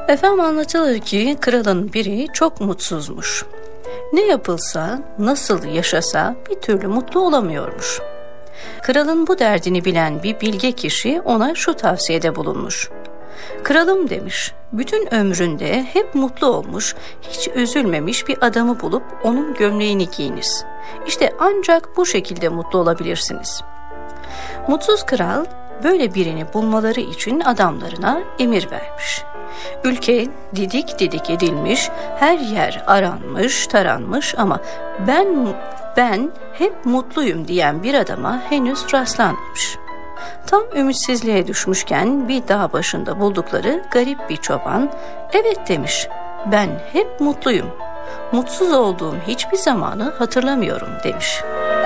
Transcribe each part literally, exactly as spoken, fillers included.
Efendim anlatılır ki kralın biri çok mutsuzmuş. Ne yapılsa, nasıl yaşasa bir türlü mutlu olamıyormuş. Kralın bu derdini bilen bir bilge kişi ona şu tavsiyede bulunmuş. Kralım demiş, bütün ömründe hep mutlu olmuş, hiç üzülmemiş bir adamı bulup onun gömleğini giyiniz. İşte ancak bu şekilde mutlu olabilirsiniz. Mutsuz kral böyle birini bulmaları için adamlarına emir vermiş. Ülke didik didik edilmiş, her yer aranmış, taranmış ama ben ben hep mutluyum diyen bir adama henüz rastlanmamış. Tam ümitsizliğe düşmüşken bir dağ başında buldukları garip bir çoban, evet demiş, ben hep mutluyum, mutsuz olduğum hiçbir zamanı hatırlamıyorum demiş.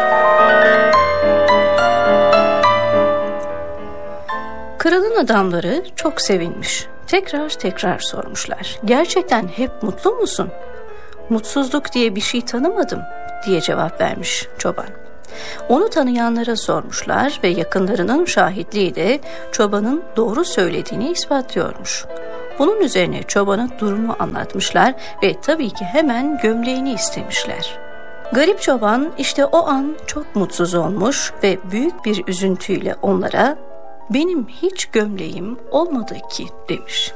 Kralın adamları çok sevinmiş. Tekrar tekrar sormuşlar. Gerçekten hep mutlu musun? Mutsuzluk diye bir şey tanımadım diye cevap vermiş çoban. Onu tanıyanlara sormuşlar ve yakınlarının şahitliği de çobanın doğru söylediğini ispatlıyormuş. Bunun üzerine çobana durumu anlatmışlar ve tabii ki hemen gömleğini istemişler. Garip çoban işte o an çok mutsuz olmuş ve büyük bir üzüntüyle onlara "Benim hiç gömleğim olmadı ki" demiş.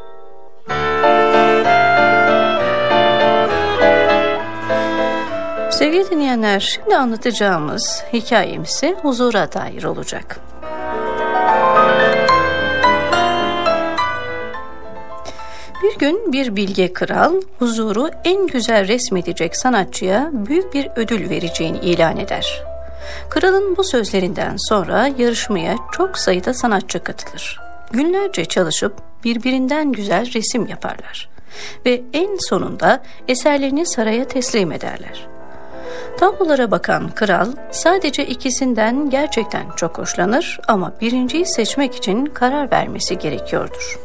Sevgili dinleyenler, şimdi anlatacağımız hikayemiz ise huzura dair olacak. Bir gün bir bilge kral huzuru en güzel resmedecek sanatçıya büyük bir ödül vereceğini ilan eder. Kralın bu sözlerinden sonra yarışmaya çok sayıda sanatçı katılır. Günlerce çalışıp birbirinden güzel resim yaparlar ve en sonunda eserlerini saraya teslim ederler. Tablolara bakan kral sadece ikisinden gerçekten çok hoşlanır ama birinciyi seçmek için karar vermesi gerekiyordur.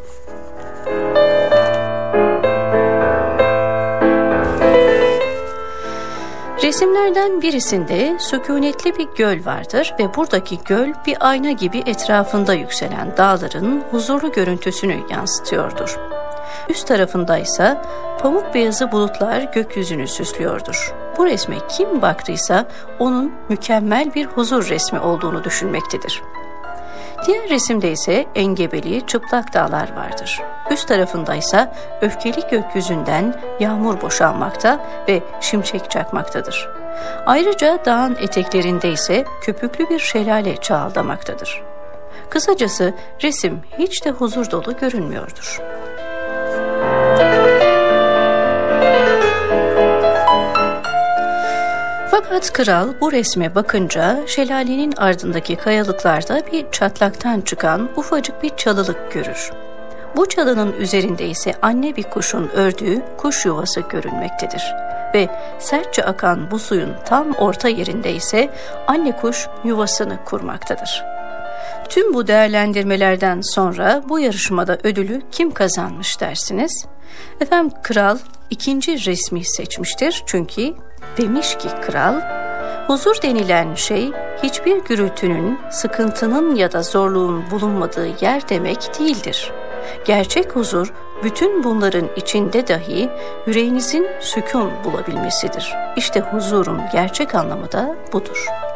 Resimlerden birisinde sükunetli bir göl vardır ve buradaki göl bir ayna gibi etrafında yükselen dağların huzurlu görüntüsünü yansıtıyordur. Üst tarafında ise pamuk beyazı bulutlar gökyüzünü süslüyordur. Bu resme kim baktıysa onun mükemmel bir huzur resmi olduğunu düşünmektedir. Diğer resimde ise engebeli çıplak dağlar vardır. Üst tarafında ise öfkeli gökyüzünden yağmur boşalmakta ve şimşek çakmaktadır. Ayrıca dağın eteklerinde ise köpüklü bir şelale çağıldamaktadır. Kısacası resim hiç de huzur dolu görünmüyordur. Fakat kral bu resme bakınca şelalenin ardındaki kayalıklarda bir çatlaktan çıkan ufacık bir çalılık görür. Bu çalının üzerinde ise anne bir kuşun ördüğü kuş yuvası görünmektedir. Ve sertçe akan bu suyun tam orta yerinde ise anne kuş yuvasını kurmaktadır. Tüm bu değerlendirmelerden sonra bu yarışmada ödülü kim kazanmış dersiniz? Efendim kral ikinci resmi seçmiştir çünkü demiş ki kral, huzur denilen şey hiçbir gürültünün, sıkıntının ya da zorluğun bulunmadığı yer demek değildir. Gerçek huzur, bütün bunların içinde dahi yüreğinizin sükun bulabilmesidir. İşte huzurun gerçek anlamı da budur.